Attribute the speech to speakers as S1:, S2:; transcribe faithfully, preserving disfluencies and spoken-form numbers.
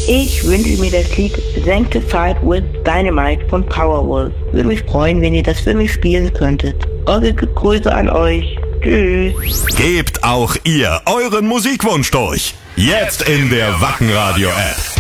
S1: Ich wünsche mir das Lied Sanctified with Dynamite von Powerwolf. Würde mich freuen, wenn ihr das für mich spielen könntet. Eure Grüße an euch. Tschüss.
S2: Gebt auch ihr euren Musikwunsch durch. Jetzt in der Wacken Radio App.